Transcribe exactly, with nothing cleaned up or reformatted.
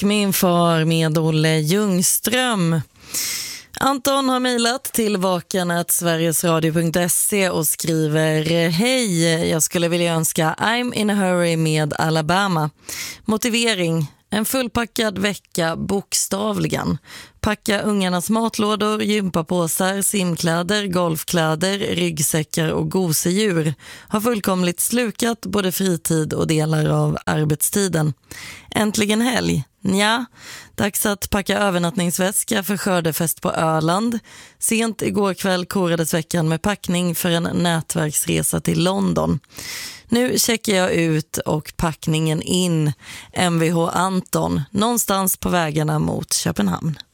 min far med Olle Ljungström. Anton har mejlat till vaken at sverigesradio punkt se och skriver: Hej, jag skulle vilja önska I'm in a hurry med Alabama. Motivering: en fullpackad vecka bokstavligen. Packa ungarnas matlådor, gympapåsar, simkläder, golfkläder, ryggsäckar och gosedjur. Har fullkomligt slukat både fritid och delar av arbetstiden. Äntligen helg. Nja, dags att packa övernattningsväska för skördefest på Öland. Sent igår kväll korades veckan med packning för en nätverksresa till London. Nu checkar jag ut och packningen in. M V H Anton, någonstans på vägarna mot Köpenhamn.